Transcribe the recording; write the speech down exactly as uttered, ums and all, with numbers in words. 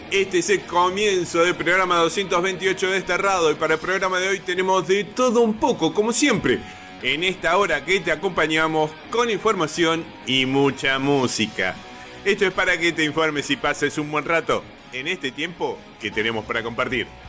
Este es el comienzo del programa doscientos veintiocho de Desterrado y para el programa de hoy tenemos de todo un poco, como siempre, en esta hora que te acompañamos con información y mucha música. Esto es para que te informes y pases un buen rato en este tiempo que tenemos para compartir.